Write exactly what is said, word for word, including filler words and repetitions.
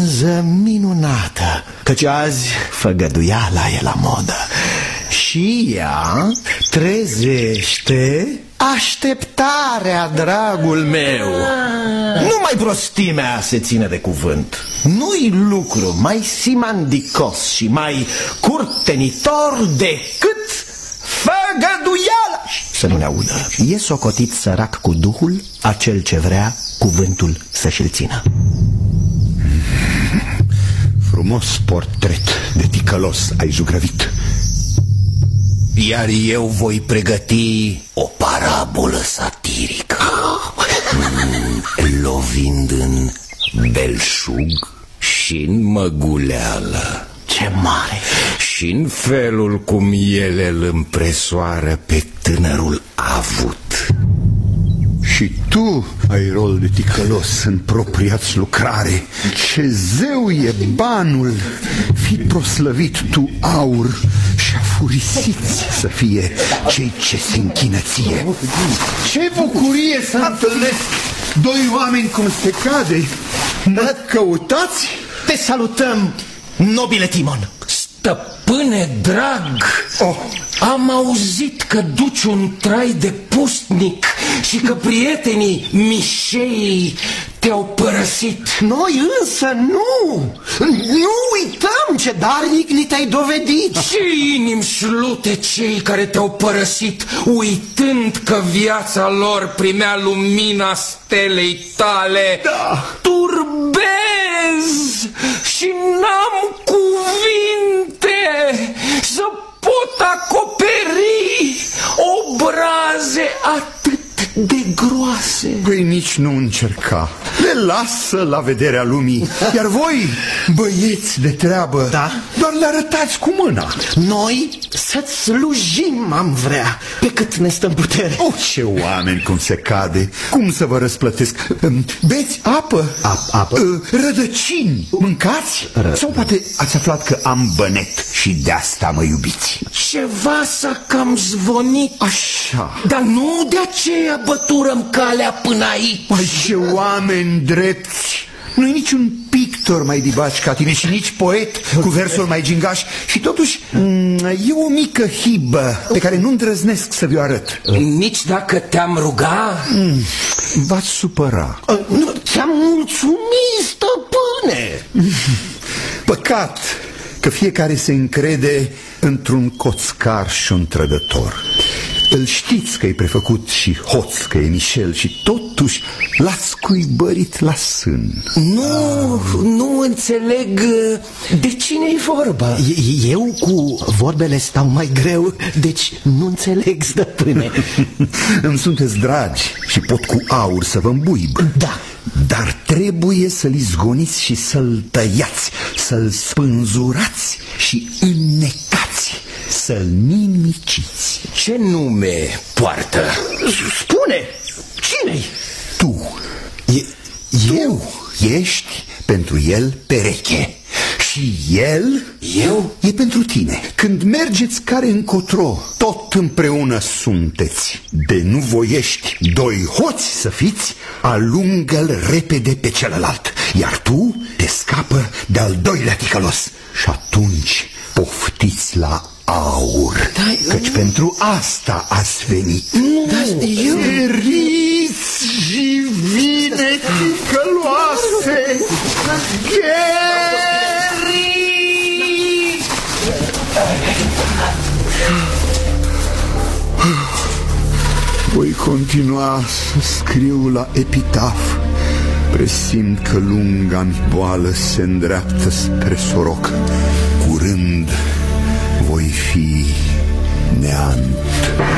poză minunată, căci azi făgăduiala e la modă. Și ea trezește așteptarea, dragul meu. Numai prostimea se ține de cuvânt. Nu-i lucru mai simandicos și mai curtenitor decât făgăduiala. Să nu ne audă. E socotit sărac cu duhul acel ce vrea cuvântul să-și-l țină. Frumos portret de ticălos ai jugrăvit. Iar eu voi pregăti o parabolă satirică, lovind în belșug și în măguleală. Ce mare! Și în felul cum ele îl împresoară pe tânărul avut. Și tu ai rol de ticălos în propria-ți lucrare. Ce zeu e banul! Fi proslăvit tu, aur, și afurisiți să fie cei ce se închină ție. Ce bucurie să întâlnesc doi oameni cum se cade. Mă căutați? Te salutăm, nobile Timon. Stăpâne drag, oh. Am auzit că duci un trai de pustnic și că prietenii Mișei te-au părăsit. Noi însă nu, nu uităm ce darnic ni te-ai dovedit. Ce inimi șlute cei care te-au părăsit, uitând că viața lor primea lumina stelei tale. Da. Turbez și n-am cuvinte să pot acoperi obraze atât de groase. Păi nici nu încerca. Le lasă la vederea lumii. Iar voi, băieți de treabă, da? Doar le arătați cu mâna. Noi să-ți slujim am vrea, pe cât ne stă în putere. Oh, ce oameni cum se cade. Cum să vă răsplătesc? Beți apă? A, apă? Rădăcini mâncați? Ră... Sau poate ați aflat că am bănet și de asta mă iubiți? Ceva s-a cam zvonit. Așa. Dar nu de aceea băturăm calea până aici. Mai ce oameni drepți. Nu-i niciun pictor mai dibaci ca tine și nici poet cu versuri mai gingași. Și totuși e o mică hibă pe care nu îndrăznesc să vi-o arăt. Nici dacă te-am ruga? mm, V-ați supăra. Nu, ți-am mulțumit, stăpâne. Păcat că fiecare se încrede într-un coțcar și un trădător. Îl știți că e prefăcut și hoț, că e Mișel, și totuși l-ați cuibărit la sân. Nu, nu înțeleg de cine-i vorba. Eu cu vorbele stau mai greu, deci nu înțeleg, stăpâne. Îmi sunteți dragi și pot cu aur să vă îmbuib. Da. Dar trebuie să-l izgoniți și să-l tăiați, să-l spânzurați și înnecați, să-l nimiciți. Ce nume poartă? Spune, cine-i? Tu. E, eu? Tu ești pentru el pereche și el eu? E pentru tine. Când mergeți care încotro, tot împreună sunteți. De nu voiești doi hoți să fiți, alungă-l repede pe celălalt, iar tu te scapă de-al doilea ticălos. Și atunci poftiți la aur, da, căci pentru asta ați venit. Nu, da, eu... Eriți și vine ticăloase. Voi continua să scriu la epitaf. Presimt că lunga-mi boală se îndreaptă spre soroc. Curând voi fi neant.